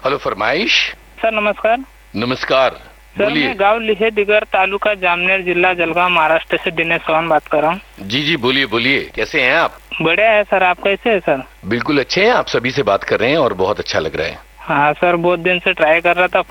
Hello, फरमाइश। Sir नमस्कार। नमस्कार, सर बोलिए। मैं गांव लिहे दिगर तालुका जामनेर जिला जलगांव महाराष्ट्र से दिनेश चौहान बात कर रहा हूँ। जी जी, बोलिए बोलिए, कैसे हैं आप? बढ़िया है सर, आप कैसे है सर? बिल्कुल अच्छे हैं, आप सभी से बात कर रहे हैं और बहुत अच्छा लग रहा है। हाँ सर, बहुत दिन से ट्राई कर रहा था,